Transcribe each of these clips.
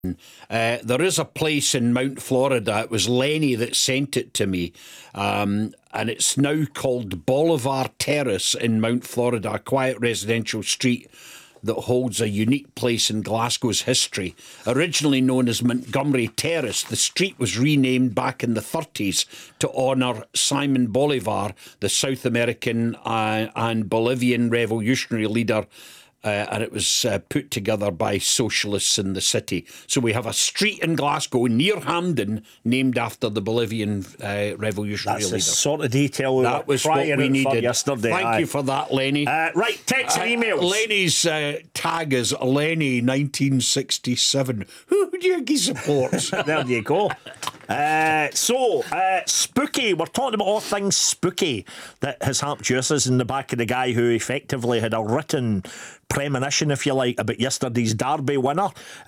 There is a place in Mount Florida. It was Lenny that sent it to me. And it's now called Bolivar Terrace in Mount Florida, a quiet residential street that holds a unique place in Glasgow's history. Originally known as Montgomery Terrace, the street was renamed back in the 30s to honour Simon Bolivar, the South American and Bolivian revolutionary leader. And it was put together by socialists in the city. So we have a street in Glasgow near Hampden named after the Bolivian revolutionary leader. That's the sort of detail that was what we needed yesterday. Thank you for that, Lenny. Right, text and emails. Lenny's tag is Lenny 1967. Who do you think he supports? There you go. Spooky. We're talking about all things spooky that has happened to us, as in the back of the guy who effectively had a written premonition, if you like, about yesterday's Derby winner.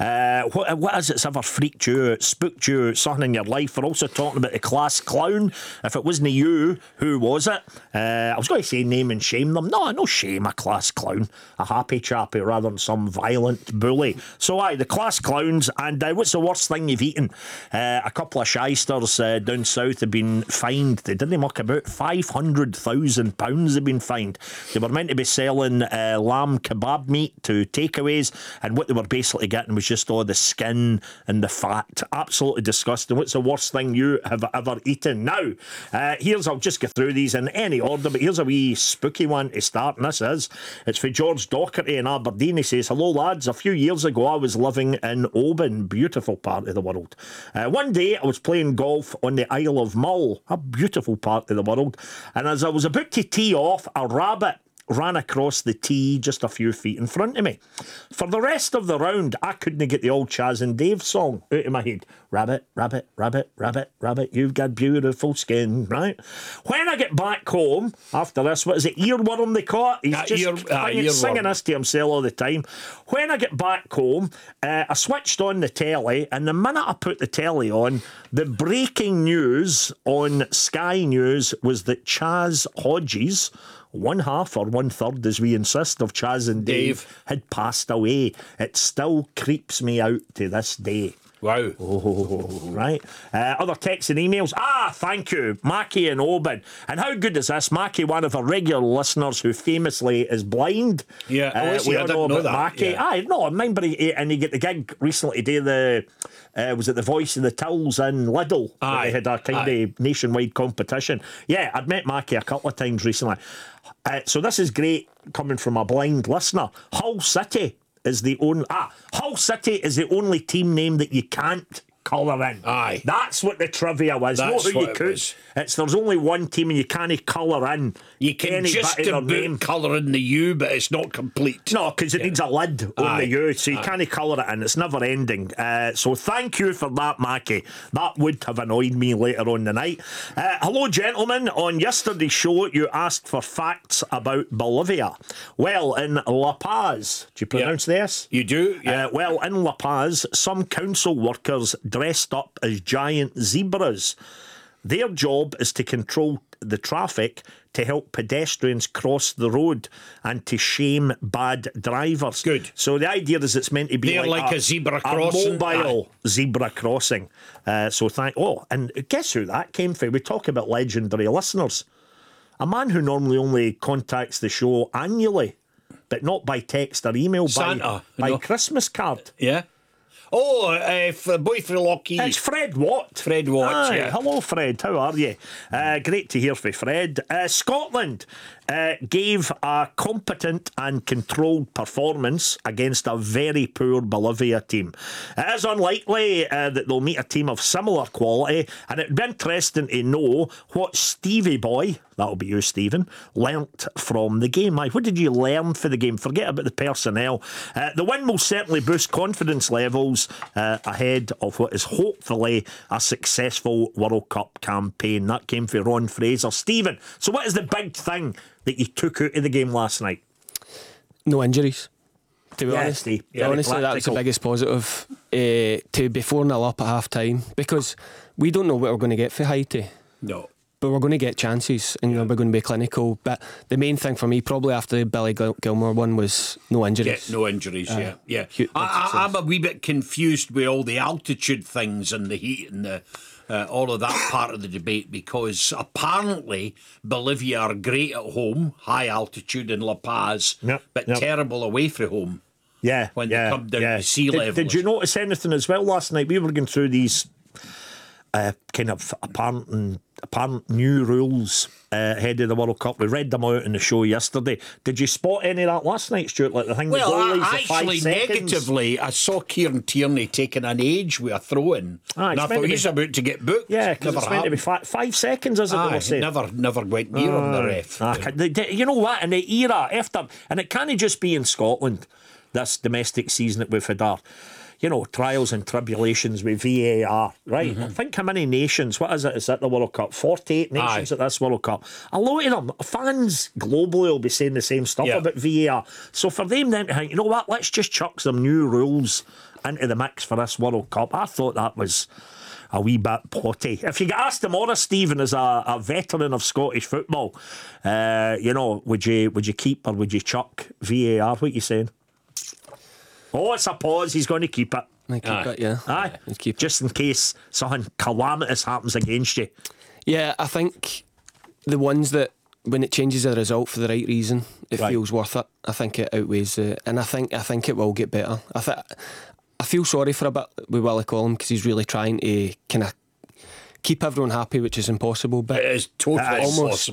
What is it's ever freaked you, spooked you, something in your life? We're also talking about the class clown. If it wasn't you, who was it? I was going to say name and shame them. No shame a class clown. A happy chappy rather than some violent bully. So the class clowns. And what's the worst thing you've eaten? A couple of shysters down south have been fined. They didn't muck about. £500,000 they've been fined. They were meant to be selling lamb kebab meat to takeaways, and what they were basically getting was just all the skin and the fat. Absolutely disgusting. What's the worst thing you have ever eaten? Now, I'll just get through these in any order, but here's a wee spooky one to start, and it's for George Docherty in Aberdeen. He says, hello lads, a few years ago I was living in Oban, beautiful part of the world. One day I was playing golf on the Isle of Mull, a beautiful part of the world, and as I was about to tee off, a rabbit ran across the tee just a few feet in front of me. For the rest of the round, I couldn't get the old Chaz and Dave song out of my head. Rabbit, rabbit, rabbit, rabbit, rabbit, you've got beautiful skin, right? When I get back home after this, what is it, earworm they call it? He's just singing this to himself all the time. When I get back home, I switched on the telly, and the minute I put the telly on, the breaking news on Sky News was that Chaz Hodges, one half or one third, as we insist, of Chaz and Dave had passed away. It still creeps me out to this day. Wow. Oh, right. Other texts and emails. Thank you. Mackie and Oban. And how good is this? Mackie, one of our regular listeners who famously is blind. Yeah. We I all didn't know that. Mackie. Yeah. No, I remember and he got the gig recently to do the, was it the Voice of the Tills in Lidl? They had a kind of nationwide competition. Yeah, I'd met Mackie a couple of times recently. So this is great coming from a blind listener. Hull City is the only team name that you can't colour in. Aye. That's what the trivia was. That's not who what you it could. was. There's only one team and you can't colour in. You can just about colour in the U, but it's not complete. No, because it needs a lid on the U, so you can't colour it in. It's never ending. So thank you for that, Mackie. That would have annoyed me later on the night. Hello, gentlemen. On yesterday's show, you asked for facts about Bolivia. Well, in La Paz, do you pronounce this? You do, yeah. Well, in La Paz, some council workers dressed up as giant zebras. Their job is to control the traffic to help pedestrians cross the road and to shame bad drivers. Good. So the idea is it's meant to be like a zebra crossing. A mobile zebra crossing. And guess who that came from? We talk about legendary listeners. A man who normally only contacts the show annually, but not by text or email, Santa, by Christmas card. Yeah. Boy from Lockheed. It's Fred Watt. Fred Watt, yeah. Hello, Fred. How are you? Great to hear from Fred. Scotland gave a competent and controlled performance against a very poor Bolivia team. It is unlikely that they'll meet a team of similar quality, and it'd be interesting to know what Stevie Boy, that'll be you, Stephen, learnt from the game. What did you learn for the game? Forget about the personnel. The win will certainly boost confidence levels ahead of what is hopefully a successful World Cup campaign. That came from Ron Fraser. Stephen, so what is the big thing that you took out of the game last night? No injuries, to be honest. Steve, honestly, that was the biggest positive, to be 4-0 up at half time, because we don't know what we're going to get for Haiti. No. but we're going to get chances and we're going to be clinical. But the main thing for me, probably after the Billy Gilmore one, was no injuries. Yeah, no injuries, yeah. Huge I'm a wee bit confused with all the altitude things and the heat and the all of that part of the debate, because apparently Bolivia are great at home, high altitude in La Paz, but terrible away from home. Yeah, when they come down to sea level. Did you notice anything as well last night? We were going through these kind of apparent new rules ahead of the World Cup. We read them out in the show yesterday. Did you spot any of that last night, Stuart? Like the thing, well, the goalies, actually, the 5 seconds? negatively, I saw Kieran Tierney taking an age with a throw-in, and I thought he's about to get booked. Yeah, because it's meant to be 5 seconds, as it were saying. Never went near on the ref. You know what? In the era after, and it can't just be in Scotland, this domestic season that we've had our, trials and tribulations with VAR, right? I think how many nations, what is it, is at the World Cup? 48 nations at this World Cup. A lot of them, fans globally will be saying the same stuff about VAR. So for them then to think, you know what, let's just chuck some new rules into the mix for this World Cup. I thought that was a wee bit potty. If you get asked tomorrow, Stephen, as a veteran of Scottish football, would you keep or would you chuck VAR? What are you saying? Oh, it's a pause. He's going to keep it. I keep it, yeah. Aye. Keep just in case something calamitous happens against you. Yeah, I think the ones that, when it changes the result for the right reason, it feels worth it. I think it outweighs it, and I think it will get better. I feel sorry for a bit with Willie Collum, because he's really trying to kind of keep everyone happy, which is impossible. But it is totally almost impossible.